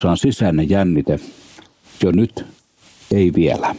Se on sisäinen jännite. Jo nyt, ei vielä.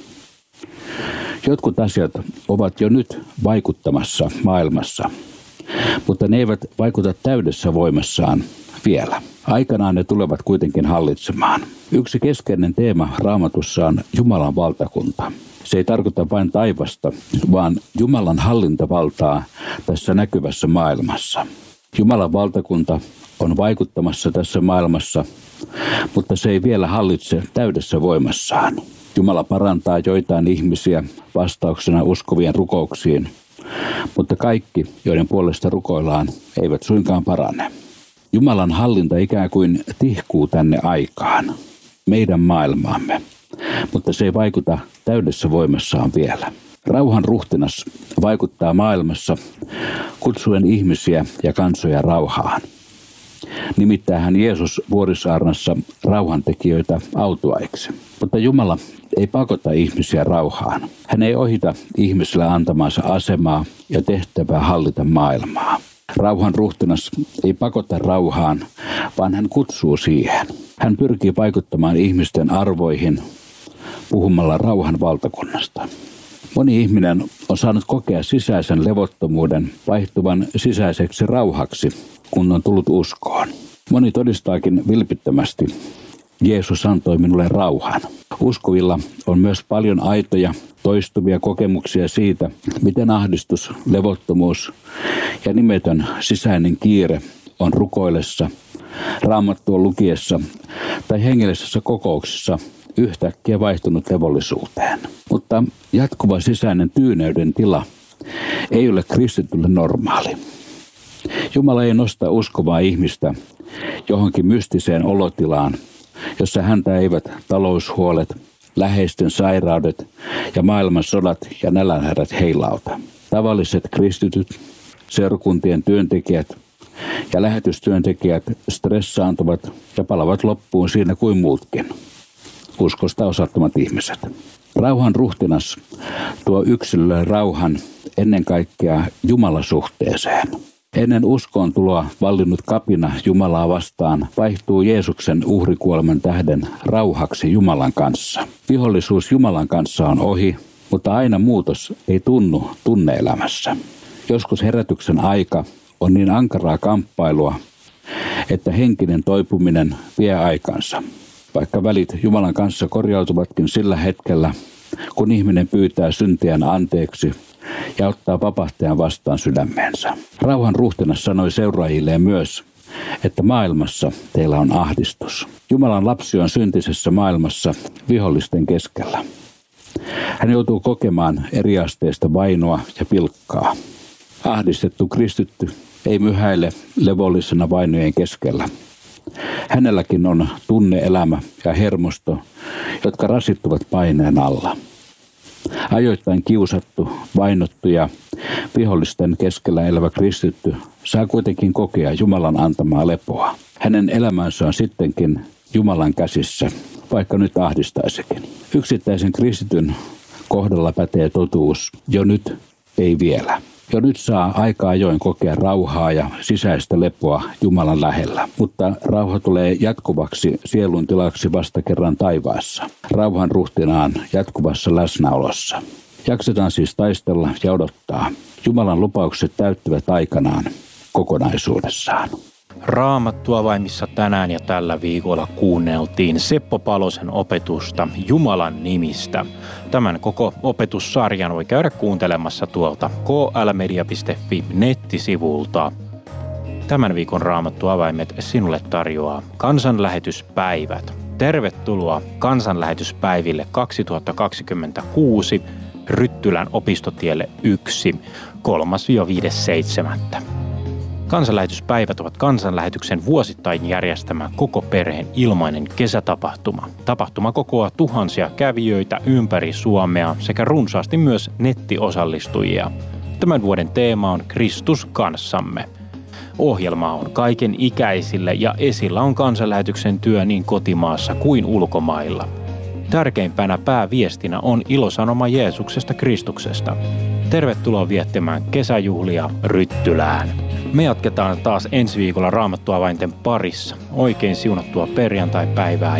Jotkut asiat ovat jo nyt vaikuttamassa maailmassa, mutta ne eivät vaikuta täydessä voimassaan vielä. Aikanaan ne tulevat kuitenkin hallitsemaan. Yksi keskeinen teema Raamatussa on Jumalan valtakunta. Se ei tarkoita vain taivasta, vaan Jumalan hallintavaltaa tässä näkyvässä maailmassa. Jumalan valtakunta on vaikuttamassa tässä maailmassa, mutta se ei vielä hallitse täydessä voimassaan. Jumala parantaa joitain ihmisiä vastauksena uskovien rukouksiin, mutta kaikki, joiden puolesta rukoillaan, eivät suinkaan parane. Jumalan hallinta ikään kuin tihkuu tänne aikaan, meidän maailmaamme, mutta se ei vaikuta täydessä voimassaan vielä. Rauhan ruhtinas vaikuttaa maailmassa kutsuen ihmisiä ja kansoja rauhaan. Nimittäin Jeesus vuorisaarnassa rauhantekijöitä autuaiksi. Mutta Jumala ei pakota ihmisiä rauhaan. Hän ei ohita ihmisille antamansa asemaa ja tehtävää hallita maailmaa. Rauhan ruhtinas ei pakota rauhaan, vaan hän kutsuu siihen. Hän pyrkii vaikuttamaan ihmisten arvoihin puhumalla rauhan valtakunnasta. Moni ihminen on saanut kokea sisäisen levottomuuden vaihtuvan sisäiseksi rauhaksi, kun on tullut uskoon. Moni todistaakin vilpittömästi, Jeesus antoi minulle rauhan. Uskovilla on myös paljon aitoja, toistuvia kokemuksia siitä, miten ahdistus, levottomuus ja nimetön sisäinen kiire on rukoillessa, Raamattua lukiessa tai hengellisessä kokouksessa yhtäkkiä vaihtunut levollisuuteen. Mutta jatkuva sisäinen tyyneyden tila ei ole kristitylle normaali. Jumala ei nosta uskovaa ihmistä johonkin mystiseen olotilaan, jossa häntä eivät taloushuolet, läheisten sairaudet ja maailman sodat ja nälänhädät heilauta. Tavalliset kristityt, seurakuntien työntekijät ja lähetystyöntekijät stressaantuvat ja palavat loppuun siinä kuin muutkin. Uskosta osattomat ihmiset. Rauhan ruhtinas tuo yksilölle rauhan ennen kaikkea Jumalasuhteeseen. Ennen uskoon tuloa vallinnut kapina Jumalaa vastaan vaihtuu Jeesuksen uhrikuoleman tähden rauhaksi Jumalan kanssa. Vihollisuus Jumalan kanssa on ohi, mutta aina muutos ei tunnu tunne-elämässä. Joskus herätyksen aika on niin ankaraa kamppailua, että henkinen toipuminen vie aikansa. Vaikka välit Jumalan kanssa korjautuvatkin sillä hetkellä, kun ihminen pyytää syntiään anteeksi ja ottaa vapahtajan vastaan sydämeensä. Rauhan ruhtinas sanoi seuraajilleen myös, että maailmassa teillä on ahdistus. Jumalan lapsi on syntisessä maailmassa vihollisten keskellä. Hän joutuu kokemaan eriasteista vainoa ja pilkkaa. Ahdistettu kristitty ei myhäile levollisena vainojen keskellä. Hänelläkin on tunne-elämä ja hermosto, jotka rasittuvat paineen alla. Ajoittain kiusattu, vainottu ja vihollisten keskellä elävä kristitty saa kuitenkin kokea Jumalan antamaa lepoa. Hänen elämänsä on sittenkin Jumalan käsissä, vaikka nyt ahdistaisikin. Yksittäisen kristityn kohdalla pätee totuus, jo nyt, ei vielä. Jo nyt saa aika ajoin kokea rauhaa ja sisäistä lepoa Jumalan lähellä, mutta rauha tulee jatkuvaksi sielun tilaksi vasta kerran taivaassa, rauhan ruhtinaan jatkuvassa läsnäolossa. Jaksetaan siis taistella ja odottaa. Jumalan lupaukset täyttyvät aikanaan kokonaisuudessaan. Raamattuavaimissa tänään ja tällä viikolla kuunneltiin Seppo Palosen opetusta Jumalan nimistä. Tämän koko opetussarjan voi käydä kuuntelemassa tuolta klmedia.fi nettisivulta. Tämän viikon Raamattuavaimet sinulle tarjoaa Kansanlähetyspäivät. Tervetuloa Kansanlähetyspäiville 2026 Ryttylän opistotielle 1, 3-5.7. Kansanlähetyspäivät ovat Kansanlähetyksen vuosittain järjestämä koko perheen ilmainen kesätapahtuma. Tapahtuma kokoaa tuhansia kävijöitä ympäri Suomea sekä runsaasti myös nettiosallistujia. Tämän vuoden teema on Kristus kanssamme. Ohjelma on kaiken ikäisille ja esillä on Kansanlähetyksen työ niin kotimaassa kuin ulkomailla. Tärkeimpänä pääviestinä on ilosanoma Jeesuksesta Kristuksesta. Tervetuloa viettämään kesäjuhlia Ryttylään. Me jatketaan taas ensi viikolla Raamattuavainten parissa. Oikein siunattua perjantai-päivää